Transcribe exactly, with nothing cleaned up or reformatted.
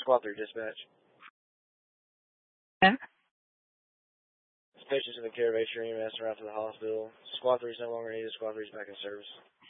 Squad three dispatch. Yeah. This patient's in the care of Atrium, asked around to the hospital. Squad three is no longer needed. Squad three is back in service.